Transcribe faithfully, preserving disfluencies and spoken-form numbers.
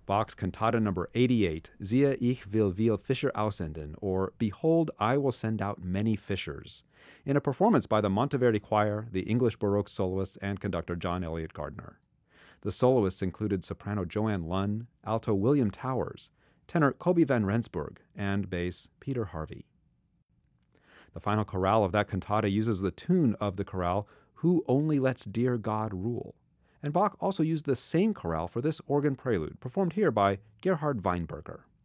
Bach's Cantata number eighty-eight, Siehe, ich will viel Fischer aussenden, or Behold, I will send out many fishers, in a performance by the Monteverdi Choir, the English Baroque soloists, and conductor John Eliot Gardner. The soloists included soprano Joanne Lunn, alto William Towers, tenor Kobe van Rensburg, and bass Peter Harvey. The final chorale of that cantata uses the tune of the chorale, Who Only Lets Dear God Rule. And Bach also used the same chorale for this organ prelude, performed here by Gerhard Weinberger.